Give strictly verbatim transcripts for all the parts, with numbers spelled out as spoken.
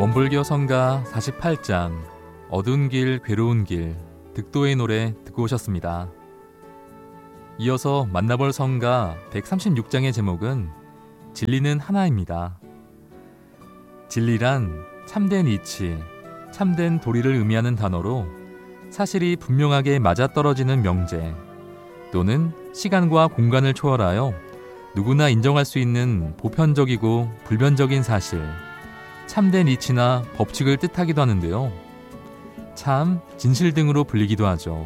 원불교 성가 사십팔 장 어두운 길 괴로운 길 득도의 노래 듣고 오셨습니다. 이어서 만나볼 성가 백삼십육 장의 제목은 진리는 하나입니다. 진리란 참된 이치, 참된 도리를 의미하는 단어로 사실이 분명하게 맞아떨어지는 명제 또는 시간과 공간을 초월하여 누구나 인정할 수 있는 보편적이고 불변적인 사실, 참된 이치나 법칙을 뜻하기도 하는데요. 참, 진실 등으로 불리기도 하죠.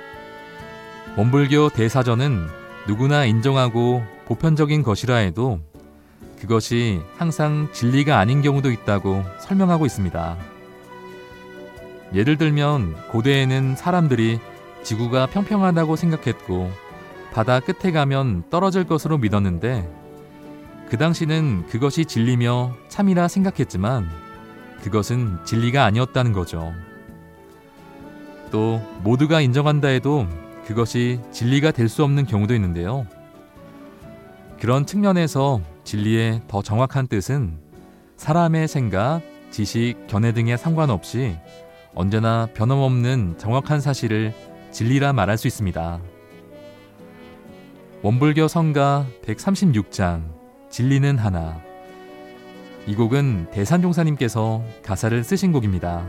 원불교 대사전은 누구나 인정하고 보편적인 것이라 해도 그것이 항상 진리가 아닌 경우도 있다고 설명하고 있습니다. 예를 들면 고대에는 사람들이 지구가 평평하다고 생각했고 바다 끝에 가면 떨어질 것으로 믿었는데 그 당시는 그것이 진리며 참이라 생각했지만 그것은 진리가 아니었다는 거죠. 또 모두가 인정한다 해도 그것이 진리가 될 수 없는 경우도 있는데요. 그런 측면에서 진리의 더 정확한 뜻은 사람의 생각, 지식, 견해 등에 상관없이 언제나 변함없는 정확한 사실을 진리라 말할 수 있습니다. 원불교 성가 백삼십육 장 진리는 하나. 이 곡은 대산종사님께서 가사를 쓰신 곡입니다.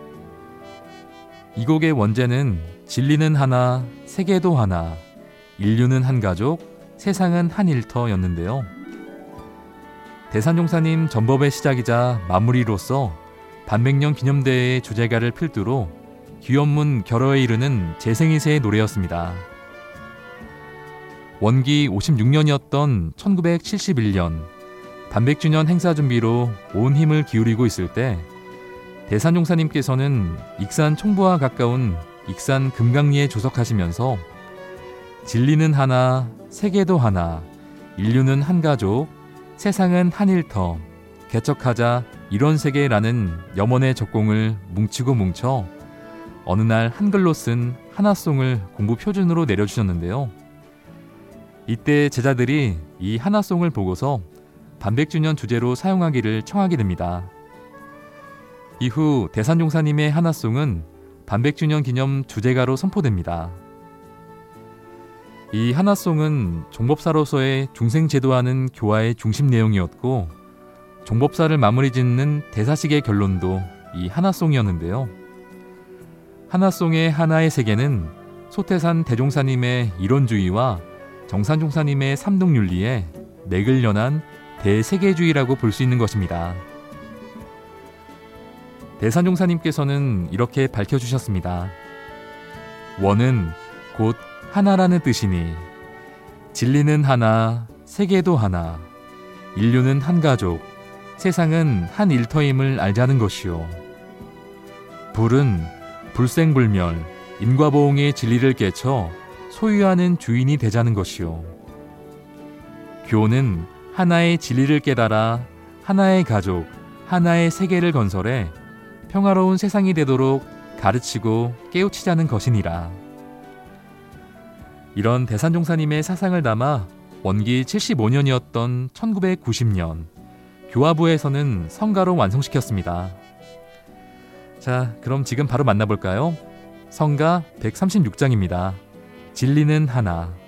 이 곡의 원제는 진리는 하나, 세계도 하나, 인류는 한 가족, 세상은 한 일터였는데요. 대산종사님 전법의 시작이자 마무리로서 반백년 기념대회의 주제가를 필두로 귀원문 결어에 이르는 재생이세의 노래였습니다. 원기 오십육 년이었던 천구백칠십일 년 반백주년 행사 준비로 온 힘을 기울이고 있을 때 대산종사님께서는 익산 총부와 가까운 익산 금강리에 조석하시면서 진리는 하나, 세계도 하나, 인류는 한 가족, 세상은 한 일터, 개척하자 이런 세계라는 염원의 적공을 뭉치고 뭉쳐 어느 날 한글로 쓴 하나송을 공부 표준으로 내려주셨는데요. 이때 제자들이 이 하나송을 보고서 반백주년 주제로 사용하기를 청하게 됩니다. 이후 대산종사님의 하나송은 반백주년 기념 주제가로 선포됩니다. 이 하나송은 종법사로서의 중생제도하는 교화의 중심 내용이었고 종법사를 마무리 짓는 대사식의 결론도 이 하나송이었는데요. 하나송의 하나의 세계는 소태산 대종사님의 이론주의와 정산종사님의 삼동윤리에 맥을 연한 대세계주의라고 볼 수 있는 것입니다. 대산종사님께서는 이렇게 밝혀주셨습니다. 원은 곧 하나라는 뜻이니 진리는 하나, 세계도 하나, 인류는 한 가족, 세상은 한 일터임을 알자는 것이요. 불은 불생불멸, 인과보응의 진리를 깨쳐 소유하는 주인이 되자는 것이요. 교는 하나의 진리를 깨달아 하나의 가족, 하나의 세계를 건설해 평화로운 세상이 되도록 가르치고 깨우치자는 것이니라. 이런 대산종사님의 사상을 담아 원기 칠십오 년이었던 천구백구십 년 교화부에서는 성가로 완성시켰습니다. 자, 그럼 지금 바로 만나볼까요? 성가 백삼십육 장입니다. 진리는 하나.